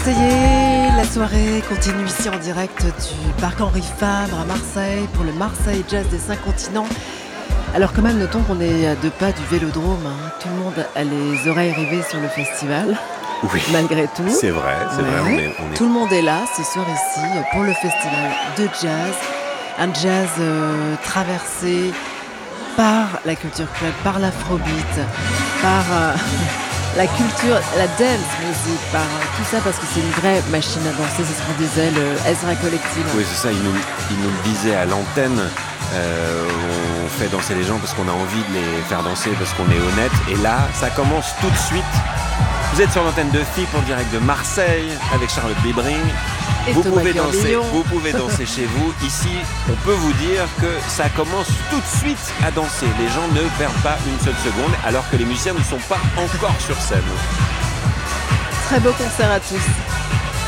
Marseillais, la soirée continue ici en direct du parc Henri Fabre à Marseille pour le Marseille Jazz des 5 continents. Alors quand même, notons qu'on est à 2 pas du Vélodrome, hein. Tout le monde a les oreilles rivées sur le festival, Oui, malgré tout. c'est vrai, Ouais. on est... Tout le monde est là ce soir ici pour le festival de jazz. Un jazz traversé par la culture club, par l'afrobeat, par la culture, la dance music, par tout ça parce que c'est une vraie machine à danser, c'est ce qu'on disait, le Ezra Collective. Oui, c'est ça, il nous le disait à l'antenne. On fait danser les gens parce qu'on a envie de les faire danser, parce qu'on est honnête. Et là, ça commence tout de suite. Vous êtes sur l'antenne de FIP en direct de Marseille avec Charlotte Bibring. Et Vous Thomas pouvez Gurdillon. danser chez vous. Ici, on peut vous dire que ça commence tout de suite à danser. Les gens ne perdent pas une seule seconde alors que les musiciens ne sont pas encore sur scène. Très beau concert à tous.